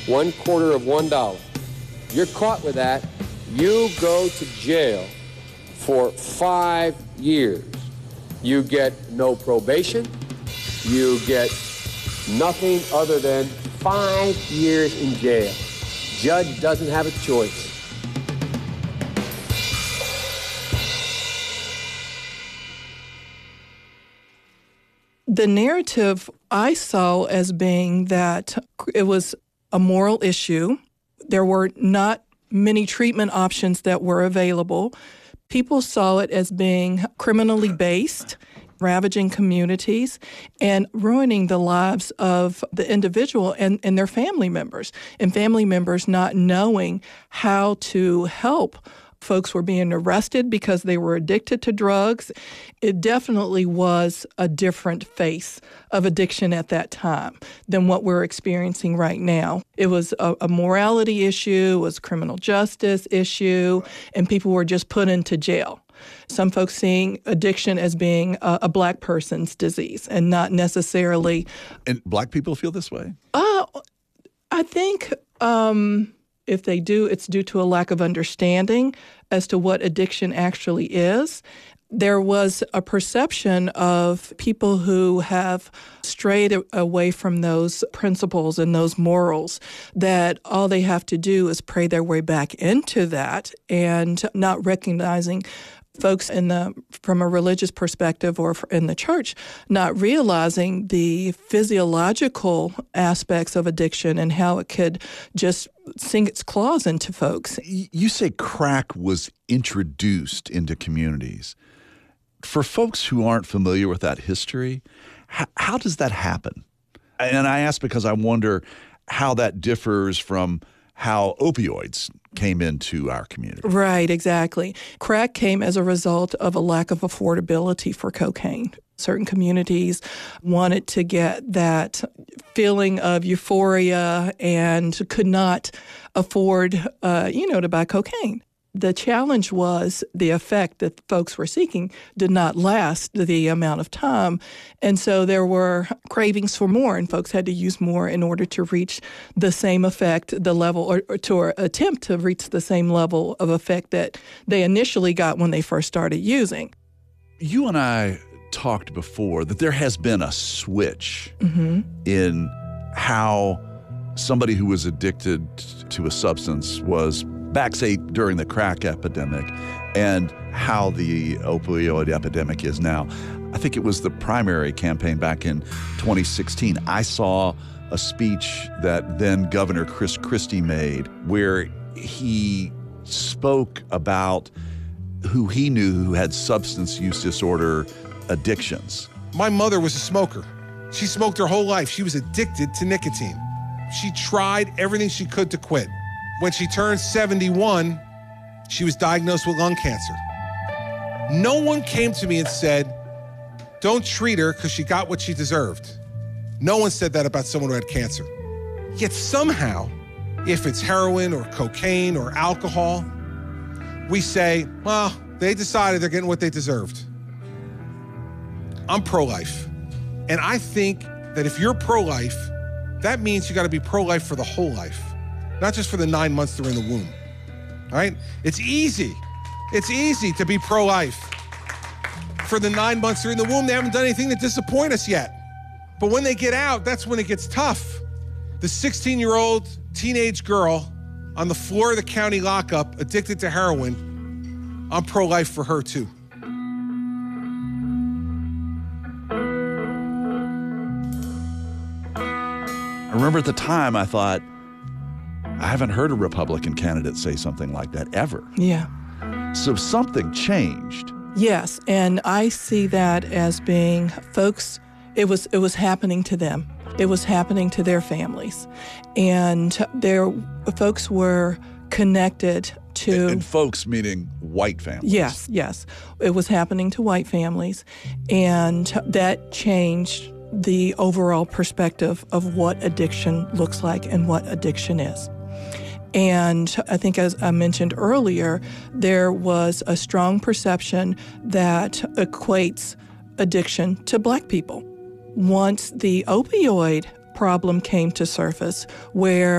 $0.25 you're caught with that, you go to jail for 5 years. You get no probation. You get nothing other than 5 years in jail. Judge doesn't have a choice. The narrative I saw as being that it was a moral issue. There were not many treatment options that were available. People saw it as being criminally based, ravaging communities, and ruining the lives of the individual and their family members, and family members not knowing how to help. Folks were being arrested because they were addicted to drugs. It definitely was a different face of addiction at that time than what we're experiencing right now. It was a morality issue, it was a criminal justice issue, and people were just put into jail. Some folks seeing addiction as being a black person's disease and not necessarily... And black people feel this way? I think... if they do, it's due to a lack of understanding as to what addiction actually is. There was a perception of people who have strayed away from those principles and those morals that all they have to do is pray their way back into that, and not recognizing folks from a religious perspective or in the church, not realizing the physiological aspects of addiction and how it could just sink its claws into folks. You say crack was introduced into communities. For folks who aren't familiar with that history, how does that happen? And I ask because I wonder how that differs from how opioids came into our community. Right, exactly. Crack came as a result of a lack of affordability for cocaine. Certain communities wanted to get that feeling of euphoria and could not afford, to buy cocaine. The challenge was the effect that folks were seeking did not last the amount of time. And so there were cravings for more, and folks had to use more in order to reach the same effect, the level, or to attempt to reach the same level of effect that they initially got when they first started using. You and I talked before that there has been a switch in how somebody who was addicted to a substance was back, say, during the crack epidemic, and how the opioid epidemic is now. I think it was the primary campaign back in 2016. I saw a speech that then Governor Chris Christie made where he spoke about who he knew who had substance use disorder addictions. My mother was a smoker. She smoked her whole life. She was addicted to nicotine. She tried everything she could to quit. When she turned 71, she was diagnosed with lung cancer. No one came to me and said, don't treat her because she got what she deserved. No one said that about someone who had cancer. Yet somehow, if it's heroin or cocaine or alcohol, we say, well, they decided they're getting what they deserved. I'm pro-life. And I think that if you're pro-life, that means you got to be pro-life for the whole life. Not just for the 9 months they're in the womb, all right? It's easy to be pro-life. For the 9 months they're in the womb, they haven't done anything to disappoint us yet. But when they get out, that's when it gets tough. The 16-year-old teenage girl on the floor of the county lockup, addicted to heroin, I'm pro-life for her too. I remember at the time I thought, I haven't heard a Republican candidate say something like that ever. Yeah. So something changed. Yes, and I see that as being folks, it was happening to them. It was happening to their families. And their folks were connected to... And folks meaning white families. Yes. It was happening to white families. And that changed the overall perspective of what addiction looks like and what addiction is. And I think, as I mentioned earlier, there was a strong perception that equates addiction to black people. Once the opioid problem came to surface, where